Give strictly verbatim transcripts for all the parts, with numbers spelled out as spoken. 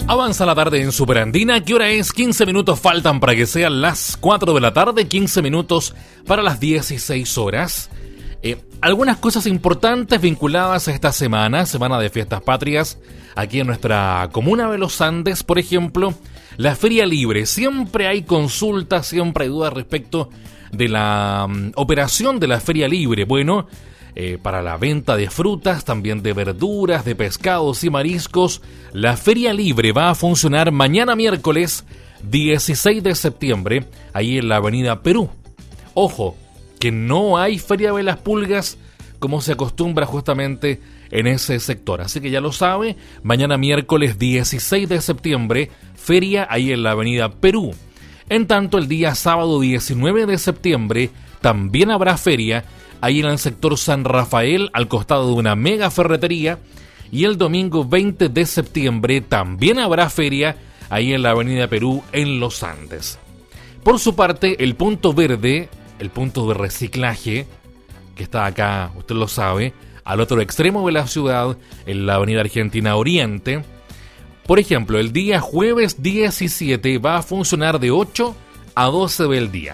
Avanza la tarde en Superandina. ¿Qué hora es? quince minutos faltan para que sean las cuatro de la tarde. quince minutos para las dieciséis horas. Eh, algunas cosas importantes vinculadas a esta semana, semana de fiestas patrias, aquí en nuestra comuna de Los Andes, por ejemplo, la Feria Libre. Siempre hay consultas, siempre hay dudas respecto de la um, operación de la Feria Libre. Bueno, Eh, para la venta de frutas, también de verduras, de pescados y mariscos. La Feria Libre va a funcionar mañana miércoles dieciséis de septiembre, ahí en la Avenida Perú. Ojo, que no hay Feria de las Pulgas como se acostumbra justamente en ese sector. Así que ya lo sabe, mañana miércoles dieciséis de septiembre, feria ahí en la Avenida Perú. En tanto, el día sábado diecinueve de septiembre también habrá feria ahí en el sector San Rafael, al costado de una mega ferretería. Y el domingo veinte de septiembre también habrá feria ahí en la Avenida Perú, en Los Andes. Por su parte, el Punto Verde, el punto de reciclaje, que está acá, usted lo sabe, al otro extremo de la ciudad, en la Avenida Argentina Oriente. Por ejemplo, el día jueves diecisiete va a funcionar de ocho a doce del día.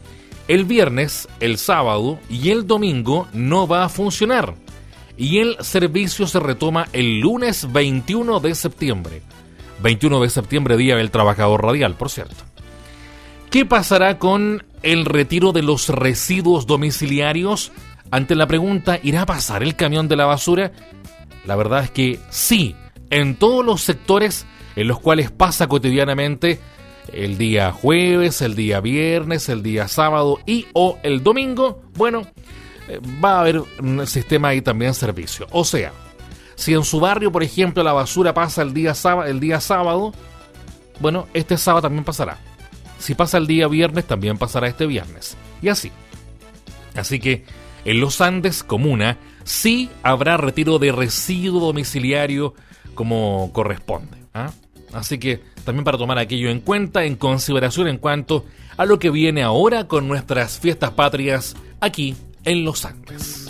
El viernes, el sábado y el domingo no va a funcionar. Y el servicio se retoma el lunes veintiuno de septiembre. veintiuno de septiembre, Día del Trabajador Radial, por cierto. ¿Qué pasará con el retiro de los residuos domiciliarios? Ante la pregunta, ¿irá a pasar el camión de la basura? La verdad es que sí, en todos los sectores en los cuales pasa cotidianamente, el día jueves, el día viernes, el día sábado y o el domingo, bueno, eh, va a haber un sistema ahí también servicio. O sea, si en su barrio, por ejemplo, la basura pasa el día, sábado, el día sábado, bueno, este sábado también pasará. Si pasa el día viernes, también pasará este viernes. Y así. Así que en Los Andes, comuna, sí habrá retiro de residuo domiciliario como corresponde, ¿ah? Así que también para tomar aquello en cuenta, en consideración en cuanto a lo que viene ahora con nuestras fiestas patrias aquí en Los Andes.